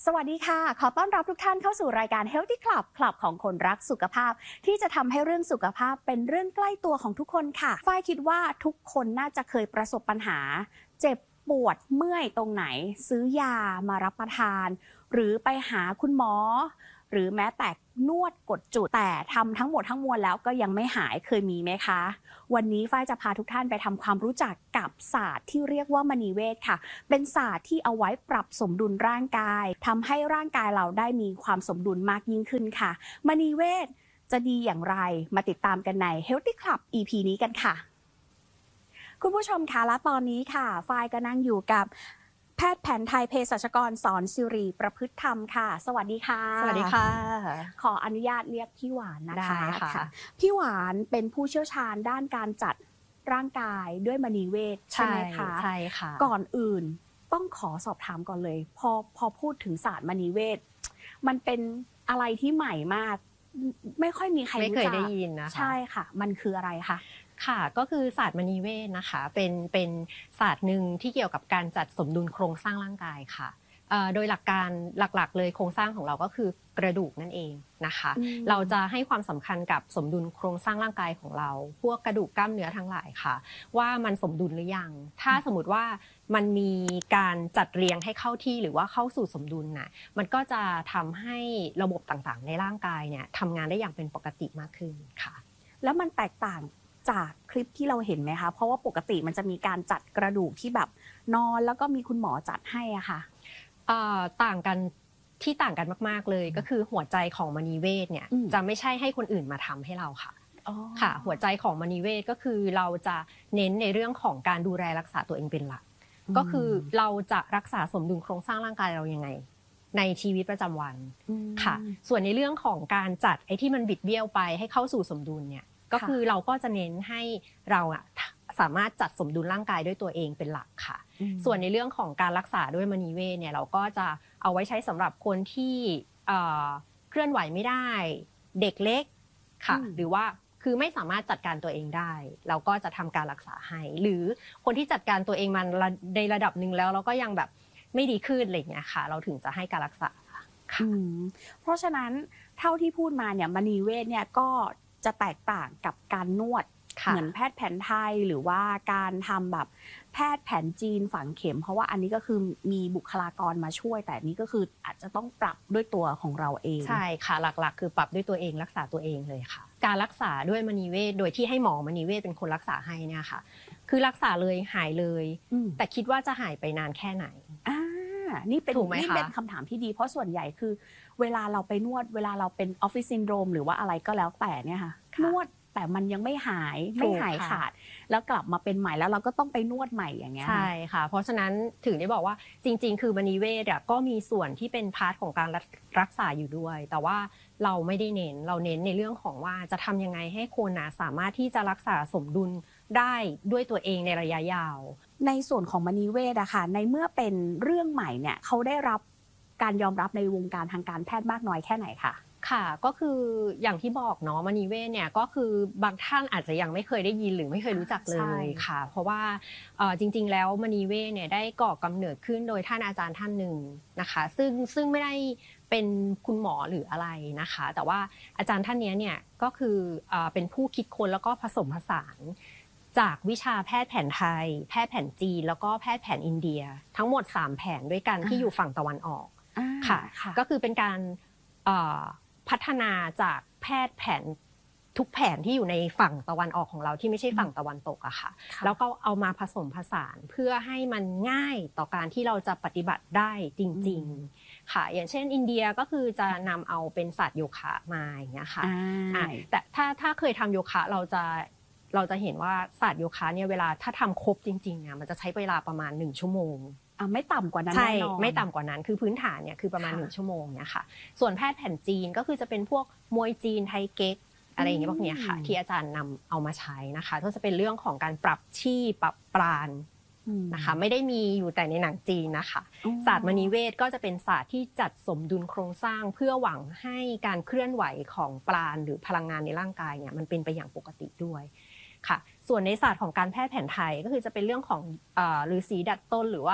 สวัสดีค่ะขอต้อนรับทุกท่านเข้าสู่รายการ Healthy Club คลับของคนรักสุขภาพที่จะทำให้เรื่องสุขภาพเป็นเรื่องใกล้ตัวของทุกคนค่ะฝ้ายคิดว่าทุกคนน่าจะเคยประสบปัญหาเจ็บปวดเมื่อยตรงไหนซื้อยามารับประทานหรือไปหาคุณหมอหรือแม้แต่นวดกดจุดแต่ทำทั้งหมดทั้งมวลแล้วก็ยังไม่หายเคยมีไหมคะวันนี้ฝ้ายจะพาทุกท่านไปทำความรู้จักกับศาสตร์ที่เรียกว่ามณีเวชค่ะเป็นศาสตร์ที่เอาไว้ปรับสมดุลร่างกายทำให้ร่างกายเราได้มีความสมดุลมากยิ่งขึ้นค่ะมณีเวชจะดีอย่างไรมาติดตามกันใน Healthy Club EP นี้กันค่ะคุณผู้ชมคะและตอนนี้ค่ะฝ้ายก็นั่งอยู่กับแพทย์แผนไทยเภสัชกรสอนสิริประพฤติธรรมค่ะสวัสดีค่ะสวัสดีค่ะขออนุญาตเรียกพี่หวานนะคะได้ค่ะพี่หวานเป็นผู้เชี่ยวชาญด้านการจัดร่างกายด้วยมณีเวชใช่ไหมคะใช่ค่ะก่อนอื่นต้องขอสอบถามก่อนเลยพอพูดถึงศาสตร์มณีเวชมันเป็นอะไรที่ใหม่มากไม่ค่อยมีใครรู้จักไม่เคยได้ยินนะคะใช่ค่ะมันคืออะไรคะค่ะก็คือศาสตร์มณีเวชนะคะเป็นศาสตร์หนึ่งที่เกี่ยวกับการจัดสมดุลโครงสร้างร่างกายค่ะโดยหลักการหลักๆเลยโครงสร้างของเราก็คือกระดูกนั่นเองนะคะเราจะให้ความสำคัญกับสมดุลโครงสร้างร่างกายของเราพวกกระดูกกล้ามเนื้อทั้งหลายค่ะว่ามันสมดุลหรือยังถ้าสมมติว่ามันมีการจัดเรียงให้เข้าที่หรือว่าเข้าสู่สมดุลน่ะมันก็จะทำให้ระบบต่างๆในร่างกายเนี่ยทำงานได้อย่างเป็นปกติมากขึ้นค่ะแล้วมันแตกต่างจากคลิปที่เราเห็นไหมคะเพราะว่าปกติมันจะมีการจัดกระดูกที่แบบนอนแล้วก็มีคุณหมอจัดให้อะค่ะต่างกันที่ต่างกันมากๆเลยก็คือหัวใจของมณีเวชเนี่ยจะไม่ใช่ให้คนอื่นมาทำให้เราค่ะค่ะหัวใจของมณีเวชก็คือเราจะเน้นในเรื่องของการดูแลรักษาตัวเองเป็นหลักก็คือเราจะรักษาสมดุลโครงสร้างร่างกายเรายังไงในชีวิตประจำวันค่ะส่วนในเรื่องของการจัดไอ้ที่มันบิดเบี้ยวไปให้เข้าสู่สมดุลเนี่ยก็คือเราก็จะเน้นให้เราสามารถจัดสมดุลร่างกายด้วยตัวเองเป็นหลักค่ะส่วนในเรื่องของการรักษาด้วยมณีเวชเนี่ยเราก็จะเอาไว้ใช้สำหรับคนที่เคลื่อนไหวไม่ได้เด็กเล็กค่ะหรือว่าคือไม่สามารถจัดการตัวเองได้เราก็จะทำการรักษาให้หรือคนที่จัดการตัวเองมันในระดับหนึ่งแล้วเราก็ยังแบบไม่ดีขึ้นอะไรอย่างเงี้ยค่ะเราถึงจะให้การรักษาค่ะเพราะฉะนั้นเท่าที่พูดมาเนี่ยมณีเวชเนี่ยก็จะแตกต่างกับการนวดเหมือนแพทย์แผนไทยหรือว่าการทำแบบแพทย์แผนจีนฝังเข็มเพราะว่าอันนี้ก็คือมีบุคลากรมาช่วยแต่นี้ก็คืออาจจะต้องปรับด้วยตัวของเราเองใช่ค่ะหลักๆคือปรับด้วยตัวเองรักษาตัวเองเลยค่ะการรักษาด้วยมณีเวชโดยที่ให้หมอมณีเวชเป็นคนรักษาให้เนี่ยค่ะคือรักษาเลยหายเลยแต่คิดว่าจะหายไปนานแค่ไหนนี่เป็นคำถามที่ดีเพราะส่วนใหญ่คือเวลาเราไปนวดเวลาเราเป็นออฟฟิศซินโดรมหรือว่าอะไรก็แล้วแต่เนี่ยค่ะนวดแต่มันยังไม่หายขาดแล้วกลับมาเป็นใหม่แล้วเราก็ต้องไปนวดใหม่อย่างเงี้ยใช่ค่ะเพราะฉะนั้นถึงได้บอกว่าจริงๆคือมณีเวชก็มีส่วนที่เป็นพาร์ทของการรักษาอยู่ด้วยแต่ว่าเราไม่ได้เน้นเราเน้นในเรื่องของว่าจะทำยังไงให้คนสามารถที่จะรักษาสมดุลได้ด้วยตัวเองในระยะยาวในส่วนของมณีเวชอะค่ะในเมื่อเป็นเรื่องใหม่เนี่ยเขาได้รับการยอมรับในวงการทางการแพทย์มากน้อยแค่ไหนคะค่ะก็คืออย่างที่บอกเนาะมณีเวชเนี่ยก็คือบางท่านอาจจะยังไม่เคยได้ยินหรือไม่เคยรู้จักเลยค่ะเพราะว่าจริงๆแล้วมณีเวชเนี่ยได้ก่อกำเนิดขึ้นโดยท่านอาจารย์ท่านหนึ่งนะคะซึ่งไม่ได้เป็นคุณหมอหรืออะไรนะคะแต่ว่าอาจารย์ท่านนี้เนี่ยก็คือเป็นผู้คิดค้นแล้วก็ผสมผสานจากวิชาแพทย์แผนไทยแพทย์แผนจีนแล้วก็แพทย์แผนอินเดียทั้งหมด3แผนด้วยกันที่อยู่ฝั่งตะวันออกค่ะก็คือเป็นการพัฒนาจากแพทย์แผนทุกแผนที่อยู่ในฝั่งตะวันออกของเราที่ไม่ใช่ฝั่งตะวันตกอะค่ะแล้วก็เอามาผสมผสานเพื่อให้มันง่ายต่อการที่เราจะปฏิบัติได้จริงๆค่ะอย่างเช่นอินเดียก็คือจะนำเอาเป็นศาสตร์โยคะมาอย่างเงี้ยค่ะแต่ถ้าเคยทำโยคะเราจะเห็นว่าศาสตร์โยคะเนี่ยเวลาถ้าทำครบจริงๆเนี่ยมันจะใช้เวลาประมาณ1 ชั่วโมงไม่ต่ำกว่านั้นใช่ไม่ต่ำกว่านั้นคือพื้นฐานเนี่ยคือประมาณ1 ชั่วโมงเนี่ยค่ะส่วนแพทย์แผนจีนก็คือจะเป็นพวกมวยจีนไทเก๊กอะไรอย่างเงี้ยพวกเนี้ยค่ะที่อาจารย์นำเอามาใช้นะคะก็จะเป็นเรื่องของการปรับชี่ปรับปราณนะคะไม่ได้มีอยู่แต่ในหนังจีนนะคะศาสตร์มณีเวชก็จะเป็นศาสตร์ที่จัดสมดุลโครงสร้างเพื่อหวังให้การเคลื่อนไหวของปราณหรือพลังงานในร่างกายเนี่ยมันเป็นไปอย่างปกติด้วยค่ะส่วนในศาสตร์ของการแพทย์แผนไทยก็คือจะเป็นเรื่องของฤาษีดัดต้นหรือว่า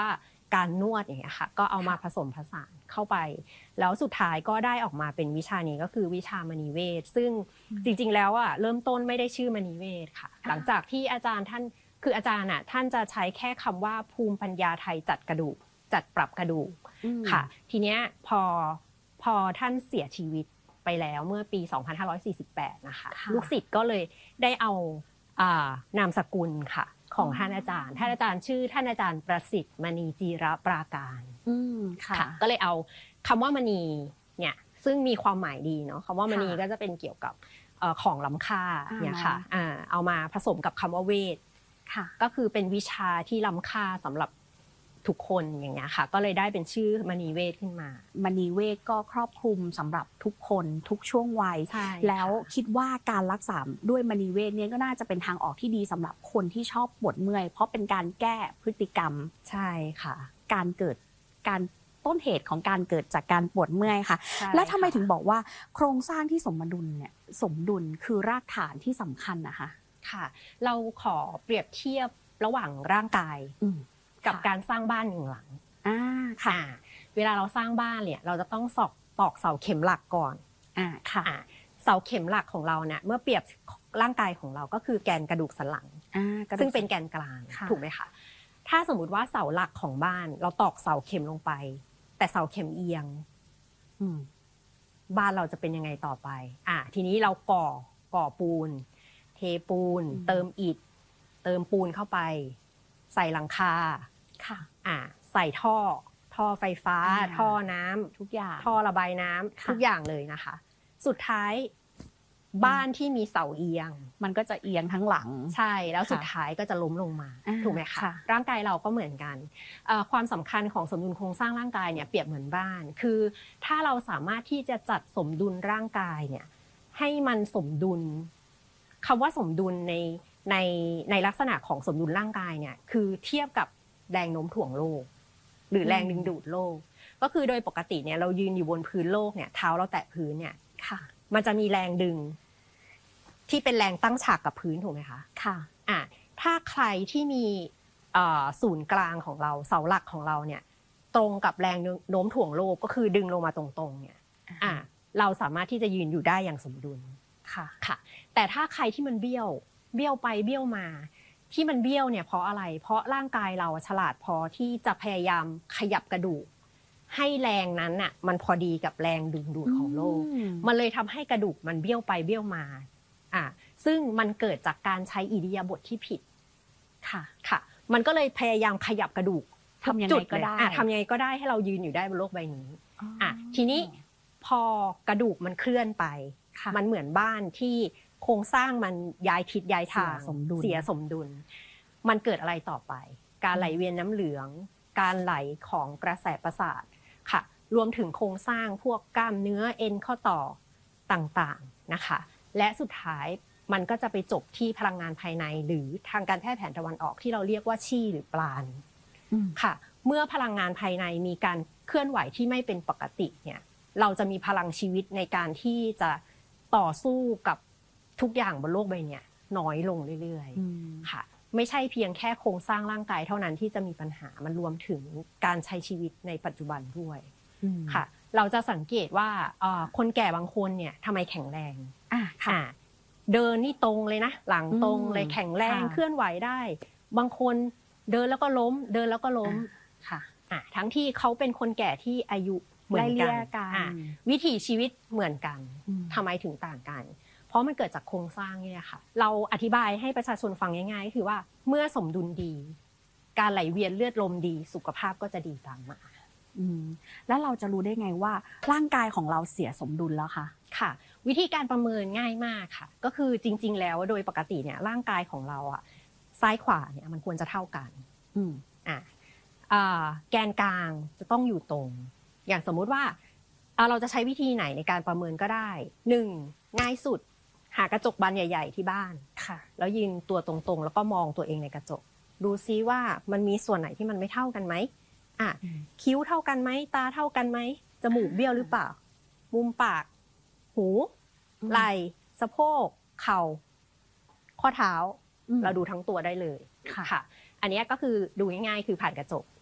การนวดอย่างเงี้ยค่ะก็เอามาผสมผสานเข้าไปแล้วสุดท้ายก็ได้ออกมาเป็นวิชานี้ก็คือวิชามณีเวชซึ่งจริงๆแล้วอ่ะเริ่มต้นไม่ได้ชื่อมณีเวชค่ะหลังจากที่อาจารย์ท่านคืออาจารย์อ่ะท่านจะใช้แค่คำว่าภูมิปัญญาไทยจัดกระดูกจัดปรับกระดูกค่ะทีเนี้ยพอท่านเสียชีวิตไปแล้วเมื่อปี 2548 นะคะลูกศิษย์ก็เลยได้เอานามสกุลค่ะของท่านอาจารย์ชื่อท่านอาจารย์ประสิทธิ์มณีจีระปราการค่ะก็เลยเอาคำว่ามณีเนี่ยซึ่งมีความหมายดีเนาะคำว่ามณีก็จะเป็นเกี่ยวกับของล้ำค่าเนี่ยค่ะเอามาผสมกับคำว่าเวทก็คือเป็นวิชาที่ล้ำค่าสำหรับทุกคนอย่างเงี้ยค่ะก็เลยได้เป็นชื่อมณีเวทขึ้นมามณีเวทก็ครอบคลุมสำหรับทุกคนทุกช่วงวัยแล้วคิดว่าการรักษาด้วยมณีเวทเนี่ยก็น่าจะเป็นทางออกที่ดีสำหรับคนที่ชอบปวดเมื่อยเพราะเป็นการแก้พฤติกรรมใช่ค่ะการต้นเหตุของการเกิดจากการปวดเมื่อยค่ะแล้วทำไมถึงบอกว่าโครงสร้างที่สมดุลเนี่ยสมดุลคือรากฐานที่สำคัญนะคะค่ะเราขอเปรียบเทียบระหว่างร่างกายกับการสร้างบ้านหนึ่งหลังค่ะเวลาเราสร้างบ้านเนี่ยเราจะต้องตอกเสาเข็มหลักก่อนค่ะเสาเข็มหลักของเราเนี่ยเมื่อเปรียบร่างกายของเราก็คือแกนกระดูกสันหลังซึ่งเป็นแกนกลางถูกไหมคะถ้าสมมติว่าเสาหลักของบ้านเราตอกเสาเข็มลงไปแต่เสาเข็มเอียงบ้านเราจะเป็นยังไงต่อไปทีนี้เราก่อปูนเทปูนเติมอิฐเติมปูนเข้าไปใส่หลังคาค่ะใส่ท่อไฟฟ้าท่อน้ำทุกอย่างท่อระบายน้ำทุกอย่างเลยนะคะสุดท้ายบ้านที่มีเสาเอียงมันก็จะเอียงทั้งหลังใช่แล้วสุดท้ายก็จะล้มลงมาถูกไหมคะร่างกายเราก็เหมือนกันความสำคัญของสมดุลโครงสร้างร่างกายเนี่ยเปรียบเหมือนบ้านคือถ้าเราสามารถที่จะจัดสมดุลร่างกายเนี่ยให้มันสมดุลคำว่าสมดุลในลักษณะของสมดุลร่างกายเนี่ยคือเทียบกับแรงโน้มถ่วงโลกหรือแรงดึงดูดโลกก็คือโดยปกติเนี่ยเรายืนอยู่บนพื้นโลกเนี่ยเท้าเราแตะพื้นเนี่ยค่ะมันจะมีแรงดึงที่เป็นแรงตั้งฉากกับพื้นถูกไหมคะค่ะถ้าใครที่มีศูนย์กลางของเราเสาหลักของเราเนี่ยตรงกับแรงโน้มถ่วงโลกก็คือดึงลงมาตรงๆเนี่ยเราสามารถที่จะยืนอยู่ได้อย่างสมดุลค่ะแต่ถ้าใครที่มันเบี้ยวไปเบี้ยวมาที่มันเบี้ยวเนี่ยเพราะอะไรเพราะร่างกายเราฉลาดพอที่จะพยายามขยับกระดูกให้แรงนั้นน่ะมันพอดีกับแรงดึงดูดของโลกมันเลยทำให้กระดูกมันเบี้ยวไปเบี้ยวมาซึ่งมันเกิดจากการใช้อิริยาบถที่ผิดค่ะมันก็เลยพยายามขยับกระดูกทำยังไงก็ได้ทำยังไงก็ได้ให้เรายืนอยู่ได้บนโลกใบนี้ทีนี้พอกระดูกมันเคลื่อนไปมันเหมือนบ้านที่โครงสร้างมันย้ายทิศย้ายทางเสียสมดุลมันเกิดอะไรต่อไปการไหลเวียนน้ำเหลืองการไหลของกระแสประสาทค่ะรวมถึงโครงสร้างพวกกล้ามเนื้อเอ็นข้อต่อต่างๆนะคะและสุดท้ายมันก็จะไปจบที่พลังงานภายในหรือทางการแพทย์แผนตะวันออกที่เราเรียกว่าชี่หรือปราณค่ะเมื่อพลังงานภายในมีการเคลื่อนไหวที่ไม่เป็นปกติเนี่ยเราจะมีพลังชีวิตในการที่จะต่อสู้กับทุกอย่างบนโลกใบนี้น้อยลงเรื่อยๆค่ะไม่ใช่เพียงแค่โครงสร้างร่างกายเท่านั้นที่จะมีปัญหามันรวมถึงการใช้ชีวิตในปัจจุบันด้วยค่ะเราจะสังเกตว่าคนแก่บางคนเนี่ยทำไมแข็งแรงเดินนี่ตรงเลยนะหลังตรงเลยแข็งแรงเคลื่อนไหวได้บางคนเดินแล้วก็ล้มเดินแล้วก็ล้มค่ะทั้งที่เขาเป็นคนแก่ที่อายุเหมือนกันวิถีชีวิตเหมือนกันทำไมถึงต่างกันเพราะมันเกิดจากโครงสร้างนี่ค่ะเราอธิบายให้ประชาชนฟังง่ายๆคือว่าเมื่อสมดุลดีการไหลเวียนเลือดลมดีสุขภาพก็จะดีตามมาแล้วเราจะรู้ได้ไงว่าร่างกายของเราเสียสมดุลแล้วคะค่ะวิธีการประเมินง่ายมากค่ะก็คือจริงๆแล้วโดยปกติเนี่ยร่างกายของเราอ่ะซ้ายขวาเนี่ยมันควรจะเท่ากันแกนกลางจะต้องอยู่ตรงอย่างสมมุติว่าเราจะใช้วิธีไหนในการประเมินก็ได้1ง่ายสุดหากระจกบานใหญ่ๆที่บ้านค่ะแล้วยืนตัวตรงๆแล้วก็มองตัวเองในกระจกดูซิว่ามันมีส่วนไหนที่มันไม่เท่ากันไหมคิ้วเท่ากันไหมตาเท่ากันไหมจมูกเบี้ยวหรือเปล่ามุมปากหูไหล่สะโพกเข่าข้อเท้าเราดูทั้งตัวได้เลยค่ะอันนี้ก็คือดูง่ายๆคือผ่านกระจก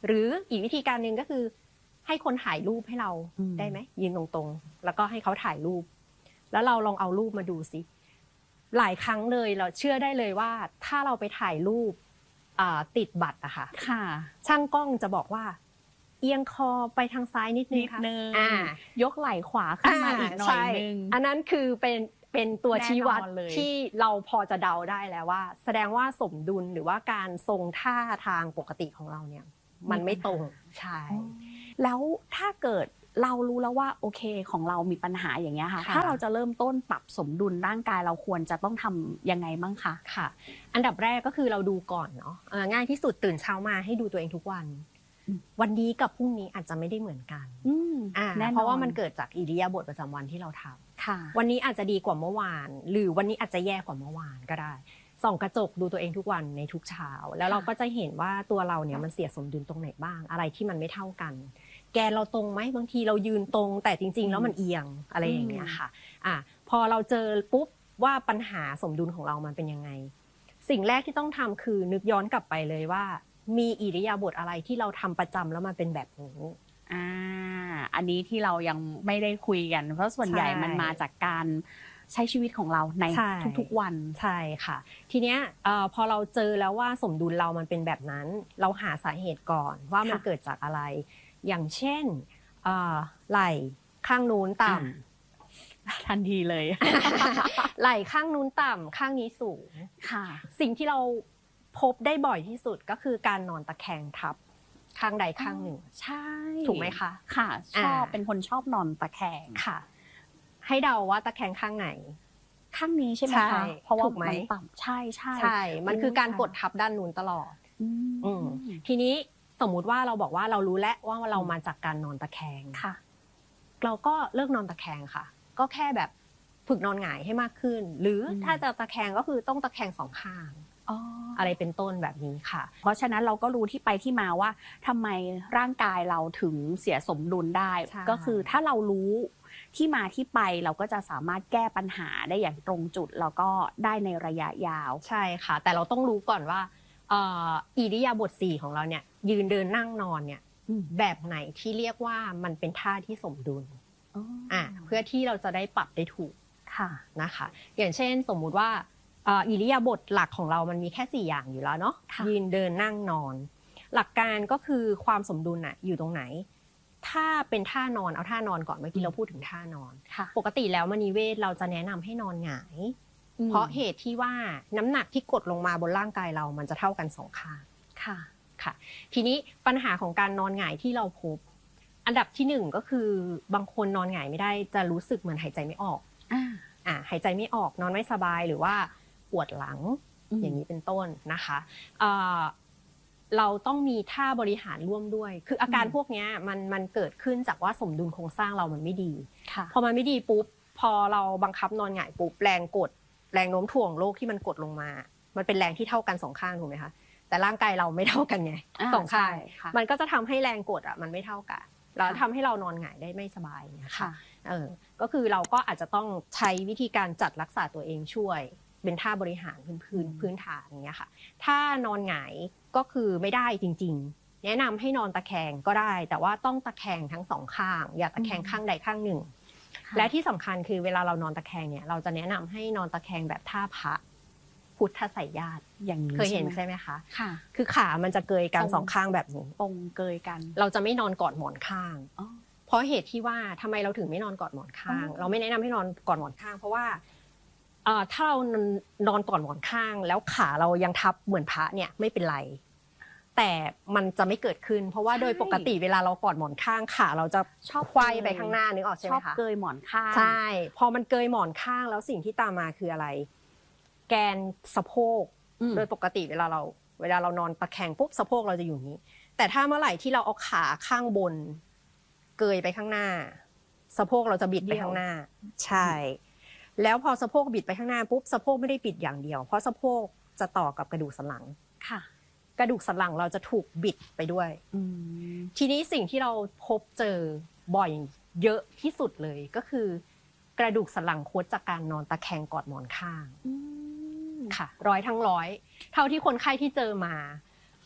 หรืออีกวิธีการหนึ่งก็คือให้คนถ่ายรูปให้เราได้ไหมยืนตรงๆแล้วก็ให้เขาถ่ายรูปแล้วเราลองเอารูปมาดูสิหลายครั้งเลยเราเชื่อได้เลยว่าถ้าเราไปถ่ายรูปติดบัตรอะค่ะช่างกล้องจะบอกว่าเอียงคอไปทางซ้ายนิดนึงค่ะยกไหล่ขวาขึ้นมาอีกหน่อยนึงอันนั้นคือเป็นตัวชี้วัดที่เราพอจะเดาได้แล้วว่าแสดงว่าสมดุลหรือว่าการทรงท่าทางปกติของเราเนี่ยมันไม่ตรงใช่แล้วถ้าเกิดเรารู้แล้วว่าโอเคของเรามีปัญหาอย่างเงี้ยค่ะถ้าเราจะเริ่มต้นปรับสมดุลร่างกายเราควรจะต้องทำยังไงบ้างคะค่ะอันดับแรกก็คือเราดูก่อนเนาะง่ายที่สุดตื่นเช้ามาให้ดูตัวเองทุกวันวันนี้กับพรุ่งนี้อาจจะไม่ได้เหมือนกันเพราะว่ามันเกิดจากอิริยาบถประจำวันที่เราทำวันนี้อาจจะดีกว่าเมื่อวานหรือวันนี้อาจจะแย่กว่าเมื่อวานก็ได้ส่องกระจกดูตัวเองทุกวันในทุกเช้าแล้วเราก็จะเห็นว่าตัวเราเนี่ยมันเสียสมดุลตรงไหนบ้างอะไรที่มันไม่เท่ากันแกนเราตรงไหมบางทีเรายืนตรงแต่จริงๆแล้วมันเอียงอะไรอย่างเงี้ยค่ะพอเราเจอปุ๊บว่าปัญหาสมดุลของเรามันเป็นยังไงสิ่งแรกที่ต้องทำคือนึกย้อนกลับไปเลยว่ามีอิริยาบถอะไรที่เราทำประจำแล้วมันเป็นแบบนี้อันนี้ที่เรายังไม่ได้คุยกันเพราะส่วนใหญ่มันมาจากการใช้ชีวิตของเราในทุกๆวันใช่ค่ะทีเนี้ยพอเราเจอแล้วว่าสมดุลเรามันเป็นแบบนั้นเราหาสาเหตุก่อนว่ามันเกิดจากอะไรอย่างเช่นไหล่ข้างนู้นต่ำทันทีเลยไหล่ข้างนู้นต่ำข้างนี้สูงค่ะสิ่งที่เราพบได้บ่อยที่สุดก็คือการนอนตะแคงทับข้างใดข้างหนึ่งใช่ถูกไหมคะค่ะชอบเป็นคนชอบนอนตะแคงค่ะให้เดาว่าตะแคงข้างไหนข้างนี้ใช่ไหมคะเพราะว่ามันต่ำใช่ใช่ใช่มันคือการกดทับด้านนู้นตลอดทีนี้สมมุติว่าเราบอกว่าเรารู้แล้วว่าเรามาจากการนอนตะแคงค่ะเราก็เลิกนอนตะแคงค่ะก็แค่แบบฝึกนอนหงายให้มากขึ้นหรือถ้าจะตะแคงก็คือต้องตะแคงสองข้างอะไรเป็นต้นแบบนี้ค่ะเพราะฉะนั้นเราก็รู้ที่ไปที่มาว่าทำไมร่างกายเราถึงเสียสมดุลได้ก็คือถ้าเรารู้ที่มาที่ไปเราก็จะสามารถแก้ปัญหาได้อย่างตรงจุดแล้วก็ได้ในระยะยาวใช่ค่ะแต่เราต้องรู้ก่อนว่าอิริยาบถ4ของเราเนี่ยยืนเดินนั่งนอนเนี่ยแบบไหนที่เรียกว่ามันเป็นท่าที่สมดุลเพื่อที่เราจะได้ปรับได้ถูกค่ะนะคะอย่างเช่นสมมุติว่าอิริยาบถหลักของเรามันมีแค่4อย่างอยู่แล้วเนาะยืนเดินนั่งนอนหลักการก็คือความสมดุลน่ะอยู่ตรงไหนถ้าเป็นท่านอนเอาท่านอนก่อนเมื่อกี้เราพูดถึงท่านอนปกติแล้วมณีเวชเราจะแนะนำให้นอนหงายเพราะเหตุที่ว่าน้ำหนักที่กดลงมาบนร่างกายเรามันจะเท่ากัน2ข้างค่ะทีนี้ปัญหาของการนอนหงายที่เราพบอันดับที่1ก็คือบางคนนอนหงายไม่ได้จะรู้สึกเหมือนหายใจไม่ออกหายใจไม่ออกนอนไม่สบายหรือว่าปวดหลังอย่างนี้เป็นต้นนะคะเราต้องมีท่าบริหารร่วมด้วยคืออาการพวกนี้มันเกิดขึ้นจากว่าสมดุลโครงสร้างเรามันไม่ดีพอมันไม่ดีปุ๊บพอเราบังคับนอนหงายปุ๊บแรงกดแรงโน้มถ่วงโลกที่มันกดลงมามันเป็นแรงที่เท่ากัน2ข้างถูกไหมคะแต่ร่างกายเราไม่เท่ากันไง2ข้างมันก็จะทำให้แรงกดมันไม่เท่ากันแล้วทำให้เรานอนหงายได้ไม่สบายนะคะก็คือเราก็อาจจะต้องใช้วิธีการจัดรักษาตัวเองช่วยเป็นท่าบริหารพื้นฐานอย่างเงี้ยค่ะถ้านอนหงายก็คือไม่ได้จริงๆแนะนำให้นอนตะแคงก็ได้แต่ว่าต้องตะแคงทั้ง2ข้างอย่าตะแคงข้างใดข้างหนึ่งและที่สำคัญคือเวลาเรานอนตะแคงเนี่ยเราจะแนะนำให้นอนตะแคงแบบท่าพระพุทธไสยญาติอย่างนี้เคยเห็นใช่ไหมคะค่ะคือขามันจะเกยกัน2ข้างแบบนี้ตรงเกยกันเราจะไม่นอนกอดหมอนข้างเพราะเหตุที่ว่าทำไมเราถึงไม่นอนกอดหมอนข้างเราไม่แนะนำให้นอนกอดหมอนข้างเพราะว่าถ้าเรานอนกอดหมอนข้างแล้วขาเรายังทับเหมือนพระเนี่ยไม่เป็นไรแต่มันจะไม่เกิดขึ้นเพราะว่าโดยปกติเวลาเรากอดหมอนข้างขาเราจะชอบไขว้ไปข้างหน้านึกออกใช่ไหมคะชอบเกยหมอนข้างใช่พอมันเกยหมอนข้างแล้วสิ่งที่ตามมาคืออะไรแกนสะโพกโดยปกติเวลาเรานอนตะแคงปุ๊บสะโพกเราจะอยู่นี้แต่ถ้าเมื่อไหร่ที่เราเอาขาข้างบนเกยไปข้างหน้าสะโพกเราจะบิดไปข้างหน้าใช่แล้วพอสะโพกบิดไปข้างหน้าปุ๊บสะโพกไม่ได้บิดอย่างเดียวเพราะสะโพกจะต่อกับกระดูกสันหลังค่ะกระดูกสันหลังเราจะถูกบิดไปด้วยทีนี้สิ่งที่เราพบเจอบ่อยเยอะที่สุดเลยก็คือกระดูกสันหลังคดจากการนอนตะแคงกอดหมอนข้างค่ะ100 ทั้ง 100เท่าที่คนไข้ที่เจอมา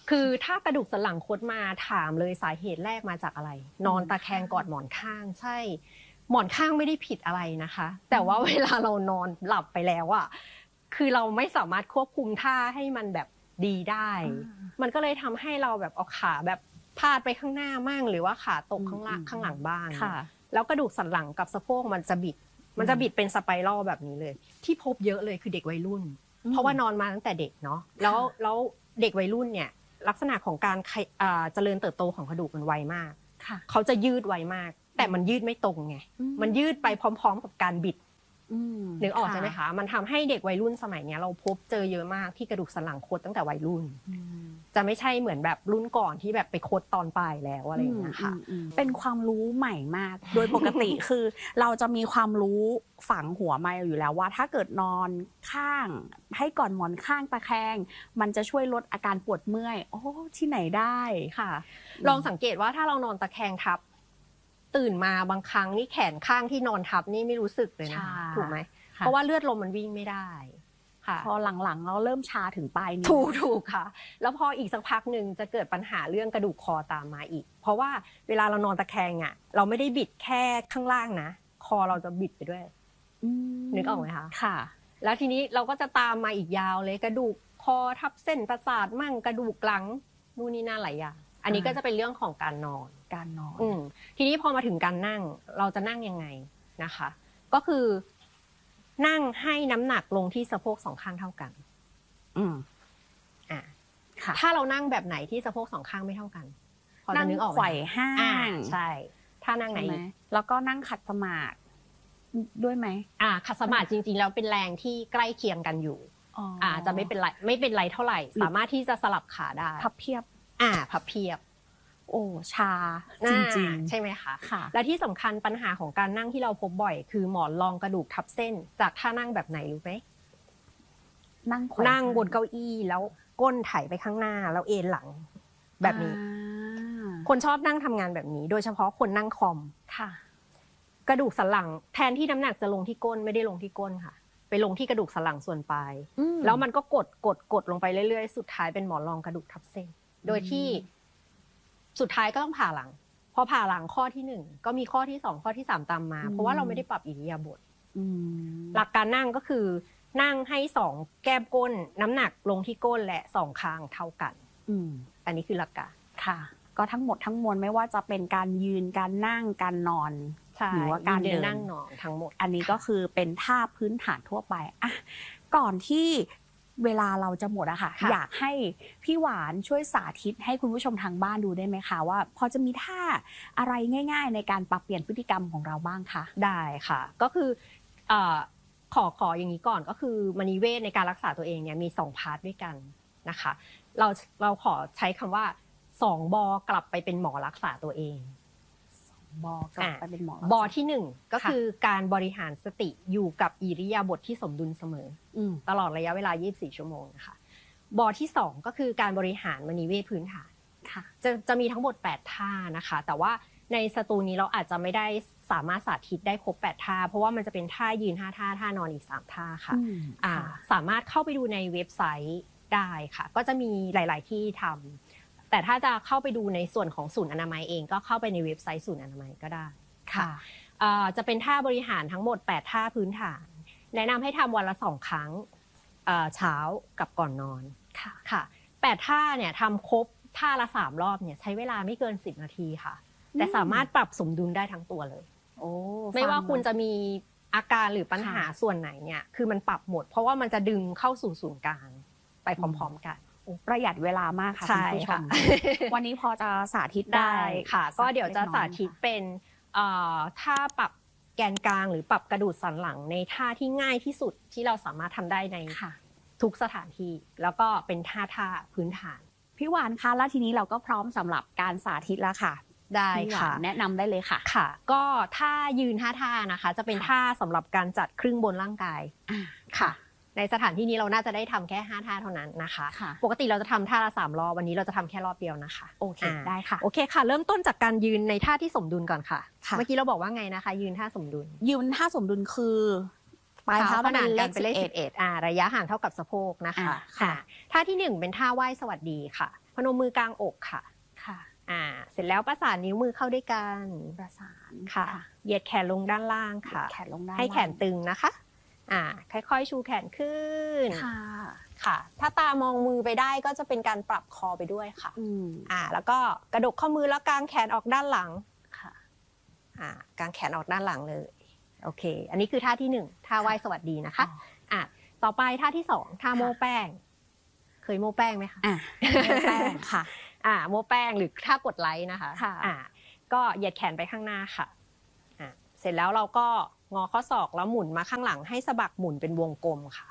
คือถ้ากระดูกสันหลังคดมาถามเลยสาเหตุแรกมาจากอะไรนอนตะแคงกอดหมอนข้างใช่หมอนข้างไม่ได้ผิดอะไรนะคะแต่ว่าเวลาเรานอนหลับไปแล้วอ่ะคือเราไม่สามารถควบคุมท่าให้มันแบบดีได้มันก็เลยทำให้เราแบบเอาขาแบบพาดไปข้างหน้ามั่งหรือว่าขาตกข้างหลังบ้างแล้วกระดูกสันหลังกับสะโพกมันจะบิดเป็นสไปรัลแบบนี้เลยที่พบเยอะเลยคือเด็กวัยรุ่นเพราะว่านอนมาตั้งแต่เด็กเนาะแล้วเด็กวัยรุ่นเนี่ยลักษณะของการเจริญเติบโตของกระดูกมันไวมากเขาจะยืดไวมากแต่มันยืดไม่ตรงไงมันยืดไปพร้อมๆกับการบิดนึกออกใช่ไหมคะมันทำให้เด็กวัยรุ่นสมัยนี้เราพบเจอเยอะมากที่กระดูกสันหลังคดตั้งแต่วัยรุ่นจะไม่ใช่เหมือนแบบรุ่นก่อนที่แบบไปคดตอนปลายแล้วอะไรอย่างเงี้ยค่ะเป็นความรู้ใหม่มากโดยปกติคือเราจะมีความรู้ฝังหัวมาอยู่แล้วว่าถ้าเกิดนอนข้างให้ก่อนหมอนข้างตะแคงมันจะช่วยลดอาการปวดเมื่อยโอ้ที่ไหนได้ค่ะลองสังเกตว่าถ้าเรานอนตะแคงทับตื่นมาบางครั้งนี่แขนข้างที่นอนทับนี่ไม่รู้สึกเลยนะถูกไหมเพราะว่าเลือดลมมันวิ่งไม่ได้ค่ะพอหลังๆเราเริ่มชาถึงปลายนิ้วถูกค่ะแล้วพออีกสักพักหนึ่งจะเกิดปัญหาเรื่องกระดูกคอตามมาอีกเพราะว่าเวลาเรานอนตะแคงอ่ะเราไม่ได้บิดแค่ข้างล่างนะคอเราจะบิดไปด้วยนึกออกไหมคะค่ะแล้วทีนี้เราก็จะตามมาอีกยาวเลยกระดูกคอทับเส้นประสาทมั่งกระดูกหลังนู่นนี่นั่นหลายอย่างอันนี้ก็จะเป็นเรื่องของการนอนทีนี้พอมาถึงการนั่งเราจะนั่งยังไงนะคะก็คือนั่งให้น้ำหนักลงที่สะโพกสองข้างเท่ากันถ้าเรานั่งแบบไหนที่สะโพกสองข้างไม่เท่ากันพอจะนึกออกไหมไขว่ห้างใช่ถ้านั่งไหนแล้วก็นั่งขัดสมาธิด้วยไหมขัดสมาธิจริงๆแล้วเป็นแรงที่ใกล้เคียงกันอยู่จะไม่เป็นไรเท่าไหร่สามารถที่จะสลับขาได้พับเพียบพับเพียบโอ้ชาจริงๆใช่ไหมคะและที่สำคัญปัญหาของการนั่งที่เราพบบ่อยคือหมอนรองกระดูกทับเส้นจากท่านั่งแบบไหนรู้ไหมนั่งบนเก้าอี้แล้วก้นไถไปข้างหน้าแล้วเอนหลังแบบนี้คนชอบนั่งทำงานแบบนี้โดยเฉพาะคนนั่งคอมกระดูกสันหลังแทนที่น้ำหนักจะลงที่ก้นไม่ได้ลงที่ก้นค่ะไปลงที่กระดูกสันหลังส่วนปลายแล้วมันก็กดลงไปเรื่อยๆสุดท้ายเป็นหมอนรองกระดูกทับเส้นโดยที่สุดท้ายก็ต้องผ่าหลังพอผ่าหลังข้อที่1ก็มีข้อที่2ข้อที่3ตามมาเพราะว่าเราไม่ได้ปรับอิริยาบถหลักการนั่งก็คือนั่งให้2แก้มก้นน้ำหนักลงที่ก้นและ2คางเท่ากันอันนี้คือหลักการค่ะก็ทั้งหมดทั้งมวลไม่ว่าจะเป็นการยืนการนั่งการนอนหรือว่าการเดินนั่งนอนทั้งหมดอันนี้ก็คือเป็นท่าพื้นฐานทั่วไปก่อนที่เวลาเราจะหมดอะค่ะอยากให้พี่หวานช่วยสาธิตให้คุณผู้ชมทางบ้านดูได้ไหมคะว่าพอจะมีท่าอะไรง่ายๆในการปรับเปลี่ยนพฤติกรรมของเราบ้างคะได้ค่ะก็คือขออย่างนี้ก่อนก็คือมณีเวชในการรักษาตัวเองเนี่ยมี2พาร์ทด้วยกันนะคะเราขอใช้คำว่า2บอกลับไปเป็นหมอรักษาตัวเองบอกลับไปเป็นหมอบอที่1ก็คือการบริหารสติอยู่กับอิริยาบถที่สมดุลเสมอตลอดระยะเวลา24ชั่วโมงนะคะบอที่2ก็คือการบริหารมณีเวชพื้นฐานจะมีทั้งหมด8ท่านะคะแต่ว่าในสตูนี้เราอาจจะไม่ได้สามารถสาธิตได้ครบ8ท่าเพราะว่ามันจะเป็นท่ายืน5ท่าท่านอนอีก3ท่าค่ะสามารถเข้าไปดูในเว็บไซต์ได้ค่ะก็จะมีหลายๆที่ทำแต่ถ้าจะเข้าไปดูในส่วนของศูนย์อนามัยเองก็เข้าไปในเว็บไซต์ศูนย์อนามัยก็ได้ค่ะจะเป็นท่าบริหารทั้งหมด8ท่าพื้นฐานแนะนำให้ทำวันละ2ครั้งเช้ากับก่อนนอนค่ะ8ท่าเนี่ยทำครบท่าละ3รอบเนี่ยใช้เวลาไม่เกิน10นาทีค่ะแต่สามารถปรับสมดุลได้ทั้งตัวเลยไม่ว่าคุณจะมีอาการหรือปัญหาส่วนไหนเนี่ยคือมันปรับหมดเพราะว่ามันจะดึงเข้าสู่ศูนย์กลางไปพร้อมๆกันประหยัดเวลามากค่ะคุณผู้ชมวันนี้พอจะสาธิตได้ค่ะก็เดี๋ยวจะสาธิตเป็นท่าปรับแกนกลางหรือปรับกระดูกสันหลังในท่าที่ง่ายที่สุดที่เราสามารถทำได้ในทุกสถานที่แล้วก็เป็นท่าพื้นฐานพี่หวานคะแล้วทีนี้เราก็พร้อมสำหรับการสาธิตแล้วค่ะได้ค่ะแนะนำได้เลยค่ะค่ะก็ท่ายืนท่านะคะจะเป็นท่าสำหรับการจัดครึ่งบนร่างกายค่ะในสถานที่นี้เราน่าจะได้ทำแค่5ท่าเท่านั้นนะคะปกติเราจะทำท่าละ3รอบวันนี้เราจะทำแค่รอบเดียวนะคะโอเคได้ค่ะโอเคค่ะเริ่มต้นจากการยืนในท่าที่สมดุลก่อนค่ะเมื่อกี้เราบอกว่าไงนะคะยืนท่าสมดุลยืนท่าสมดุลคือปลายเท้าขนานกันเป็นเลข11ระยะห่างเท่ากับสะโพกนะคะท่าที่1เป็นท่าไหว้สวัสดีค่ะพนมมือกลางอกค่ะค่ะเสร็จแล้วประสานนิ้วมือเข้าด้วยกันประสานค่ะเหยียดแขนลงด้านล่างค่ะแขนลงด้านให้แขนตึงนะคะค่อยๆชูแขนขึ้นค่ะถ้าตามองมือไปได้ก็จะเป็นการปรับคอไปด้วยค่ะแล้วก็กระดกข้อมือแล้วกางแขนออกด้านหลังค่ะกางแขนออกด้านหลังเลยโอเคอันนี้คือท่าที่1ท่าไหว้สวัสดีนะคะต่อไปท่าที่2ท่าโม้แป้งเคยโม้แป้งไหมคะโม้แป้งค่ะโม้แป้งหรือท่ากดไลค์นะคะก็เหยียดแขนไปข้างหน้าค่ะเสร็จแล้วเราก็งอข้อศอกแล้วหมุนมาข้างหลังให้สะบักหมุนเป็นวงกลมค่ะ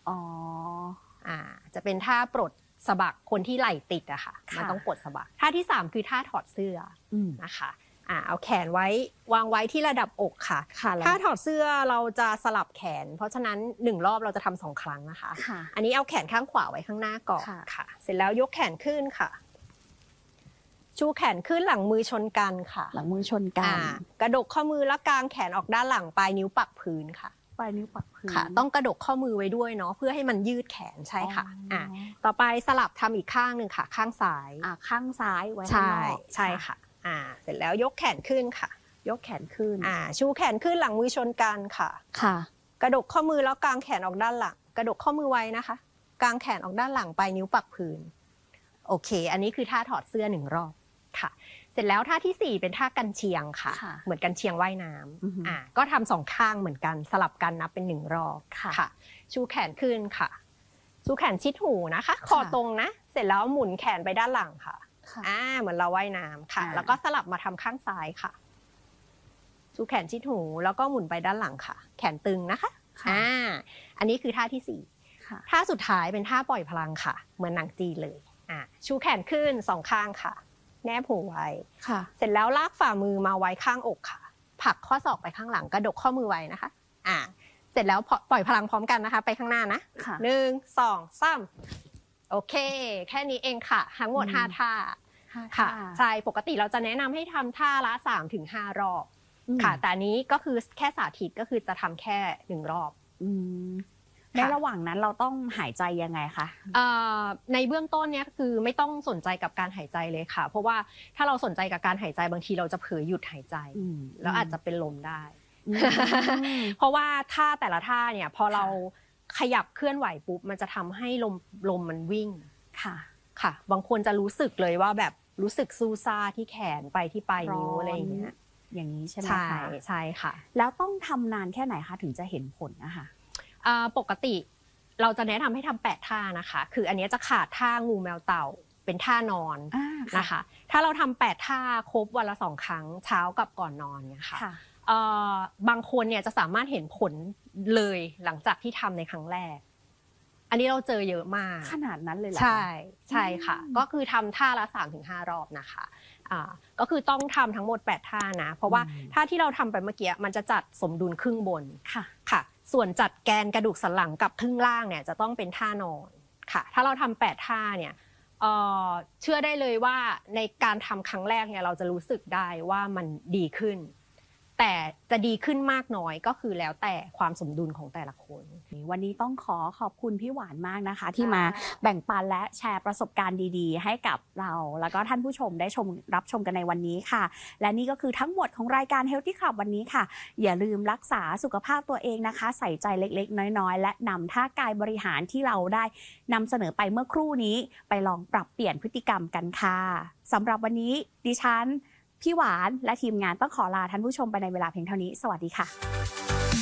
จะเป็นท่าปลดสะบักคนที่ไหล่ติดอะค่ะมันต้องปลดสะบักท่าที่3คือท่าถอดเสื้อนะคะเอาแขนไว้วางไว้ที่ระดับอกค่ะถ้าถอดเสื้อเราจะสลับแขนเพราะฉะนั้น1รอบเราจะทำ2ครั้งนะคะอันนี้เอาแขนข้างขวาไว้ข้างหน้าก่อนค่ะเสร็จแล้วยกแขนขึ้นค่ะชูแขนขึ้นหลังมือชนกันค่ะหลังมือชนกันกระดกข้อมือแล้วกางแขนออกด้านหลังปลายนิ้วปักพื้นค่ะปลายนิ้วปักพื้นค่ะต้องกระดกข้อมือไว้ด้วยเนาะเพื่อให้มันยืดแขนใช่ค่ะต่อไปสลับทำอีกข้างหนึ่งค่ะข้างซ้ายข้างซ้ายไว้ข้างนอกใช่ค่ะเสร็จแล้วยกแขนขึ้นค่ะยกแขนขึ้นชูแขนขึ้นหลังมือชนกันค่ะกระดกข้อมือแล้วกางแขนออกด้านหลังกระดกข้อมือไว้นะคะกางแขนออกด้านหลังปลายนิ้วปักพื้นโอเคอันนี้คือท่าถอดเสื้อ1รอบค่ะเสร็จแล้วท่าที่4เป็นท่ากันเชียงค่ะเหมือนกันเชียงว่ายน้ำก็ทำ2ข้างเหมือนกันสลับกันนับเป็น1รอบค่ะชูแขนขึ้นค่ะชูแขนชิดหูนะคะคอตรงนะเสร็จแล้วหมุนแขนไปด้านหลังค่ะเหมือนเราว่ายน้ำค่ะแล้วก็สลับมาทำข้างซ้ายค่ะชูแขนชิดหูแล้วก็หมุนไปด้านหลังค่ะแขนตึงนะคะอันนี้คือท่าที่4ท่าสุดท้ายเป็นท่าปล่อยพลังค่ะเหมือนหนังจีนเลยชูแขนขึ้น2ข้างค่ะแนบหูไว้เสร็จแล้วลากฝ่ามือมาไว้ข้างอกค่ะผลักข้อศอกไปข้างหลังกระดกข้อมือไว้นะคะเสร็จแล้วปล่อยพลังพร้อมกันนะคะไปข้างหน้านะ1 2 3โอเคแค่นี้เองค่ะทั้งหมด5ท่าค่ะใช่ปกติเราจะแนะนำให้ทำท่าละ 3-5 รอบค่ะแต่นี้ก็คือแค่สาธิตก็คือจะทำแค่1รอบในระหว่างนั้นเราต้องหายใจยังไงคะในเบื้องต้นเนี่ยคือไม่ต้องสนใจกับการหายใจเลยค่ะเพราะว่าถ้าเราสนใจกับการหายใจบางทีเราจะเผลอหยุดหายใจแล้วอาจจะเป็นลมได้เพราะว่าท่าแต่ละท่าเนี่ยพอเราขยับเคลื่อนไหวปุ๊บมันจะทำให้ลมมันวิ่งค่ะบางคนจะรู้สึกเลยว่าแบบรู้สึกซูซ่าที่แขนไปที่ปลายนิ้วอะไรอย่างเงี้ยอย่างนี้ใช่ไหมคะใช่ค่ะแล้วต้องทำนานแค่ไหนคะถึงจะเห็นผลนะคะปกติเราจะแนะนำให้ทำ8ท่านะคะคืออันนี้จะขาดท่างูแมวเต่าเป็นท่านอนนะคะถ้าเราทำ8ท่าครบวันละ2ครั้งเช้ากับก่อนนอนเนี่ยค่ะบางคนเนี่ยจะสามารถเห็นผลเลยหลังจากที่ทำในครั้งแรกอันนี้เราเจอเยอะมากขนาดนั้นเลยเหรอใช่ค่ะก็คือทำท่าละ 3-5 รอบนะคะก็คือต้องทำทั้งหมด8ท่านะเพราะว่าท่าที่เราทำไปเมื่อกี้มันจะจัดสมดุลครึ่งบนค่ะส่วนจัดแกนกระดูกสันหลังกับครึ่งล่างเนี่ยจะต้องเป็นท่านอนค่ะถ้าเราทำ8ท่าเนี่ยเชื่อได้เลยว่าในการทำครั้งแรกเนี่ยเราจะรู้สึกได้ว่ามันดีขึ้นแต่จะดีขึ้นมากน้อยก็คือแล้วแต่ความสมดุลของแต่ละคนวันนี้ต้องขอบคุณพี่หวานมากนะคะที่มาแบ่งปันและแชร์ประสบการณ์ดีๆให้กับเราแล้วก็ท่านผู้ชมได้รับชมกันในวันนี้ค่ะและนี่ก็คือทั้งหมดของรายการ Healthy Club วันนี้ค่ะอย่าลืมรักษาสุขภาพตัวเองนะคะใส่ใจเล็กๆน้อยๆและนำท่ากายบริหารที่เราได้นำเสนอไปเมื่อครู่นี้ไปลองปรับเปลี่ยนพฤติกรรมกันค่ะสำหรับวันนี้ดิฉันพี่หวานและทีมงานต้องขอลาท่านผู้ชมไปในเวลาเพียงเท่านี้สวัสดีค่ะ